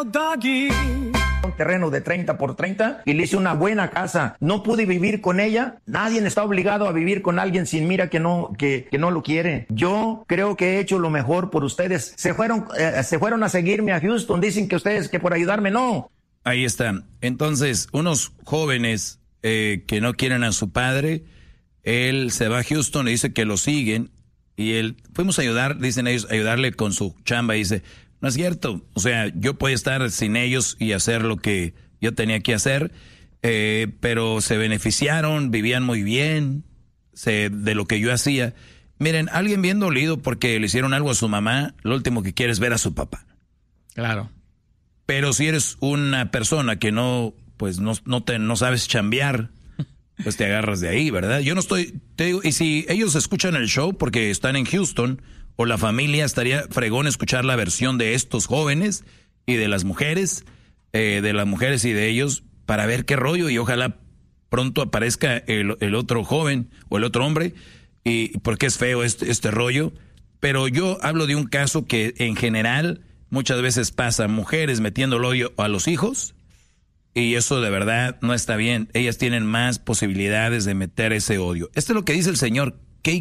Un terreno de 30 por 30 y le hice una buena casa. No pude vivir con ella. Nadie está obligado a vivir con alguien sin mira que no lo quiere. Yo creo que he hecho lo mejor por ustedes. Se fueron a seguirme a Houston. Dicen que ustedes que por ayudarme, no. Ahí está. Entonces, unos jóvenes que no quieren a su padre, él se va a Houston y dice que lo siguen y él, fuimos a ayudar, dicen ellos, ayudarle con su chamba y dice, no es cierto, o sea, yo podía estar sin ellos y hacer lo que yo tenía que hacer, pero se beneficiaron, vivían muy bien de lo que yo hacía. Miren, alguien bien dolido porque le hicieron algo a su mamá, lo último que quiere es ver a su papá. Claro. Pero si eres una persona que no sabes chambear, pues te agarras de ahí, ¿verdad? Yo no estoy, te digo, y si ellos escuchan el show porque están en Houston, o la familia, estaría fregón escuchar la versión de estos jóvenes y de las mujeres y de ellos, para ver qué rollo, y ojalá pronto aparezca el otro joven o el otro hombre, y porque es feo este rollo. Pero yo hablo de un caso que en general muchas veces pasa, mujeres metiendo el odio a los hijos, y eso de verdad no está bien. Ellas tienen más posibilidades de meter ese odio. Esto es lo que dice el señor.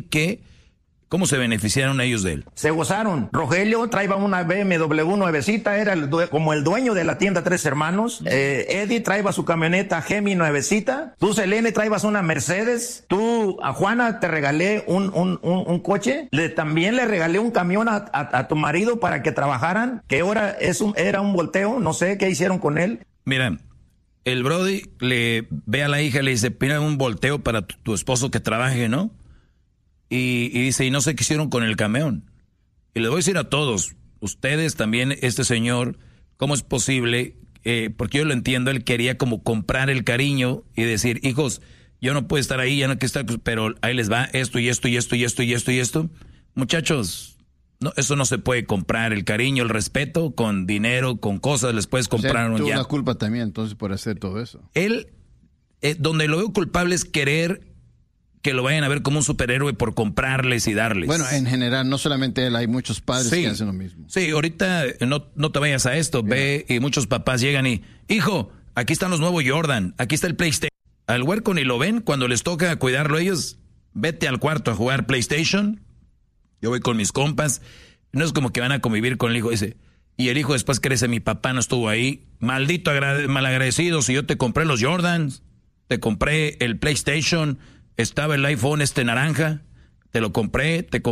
¿Cómo se beneficiaron ellos de él? Se gozaron. Rogelio traía una BMW nuevecita, era como el dueño de la tienda Tres Hermanos. Eddie traía su camioneta Gemi nuevecita. Tú, Selene, traías una Mercedes. Tú, a Juana, te regalé un coche. También le regalé un camión a tu marido para que trabajaran, que ahora era un volteo. No sé qué hicieron con él. Mira, el Brody le ve a la hija y le dice, pida un volteo para tu esposo que trabaje, ¿no? Y dice, y no sé qué hicieron con el camión. Y le voy a decir a todos, ustedes también, este señor, ¿cómo es posible? Porque yo lo entiendo, él quería como comprar el cariño y decir, hijos, yo no puedo estar ahí, ya no quiero estar, pero ahí les va esto y esto y esto y esto y esto y esto. Muchachos, no, eso no se puede comprar, el cariño, el respeto, con dinero, con cosas, les puedes comprar. Tuvo una culpa también, entonces, por hacer todo eso. Él, donde lo veo culpable es querer que lo vayan a ver como un superhéroe por comprarles y darles. Bueno, en general, no solamente él, hay muchos padres que hacen lo mismo. Sí, ahorita no te vayas a esto, ve, y muchos papás llegan y, hijo, aquí están los nuevos Jordan, aquí está el PlayStation. Al huerco ni lo ven, cuando les toca cuidarlo ellos, vete al cuarto a jugar PlayStation. Yo voy con mis compas, no es como que van a convivir con el hijo ese. Y el hijo después crece, mi papá no estuvo ahí. Maldito malagradecido, si yo te compré los Jordans, te compré el PlayStation, estaba el iPhone naranja, te lo compré, te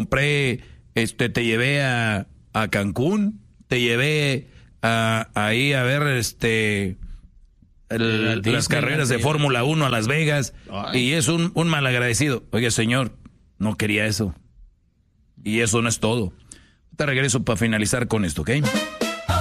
llevé a Cancún, te llevé ahí a ver las carreras de Fórmula 1 a Las Vegas. Ay. Y es un malagradecido. Oye, señor, no quería eso. Y eso no es todo. Te regreso para finalizar con esto, ¿ok?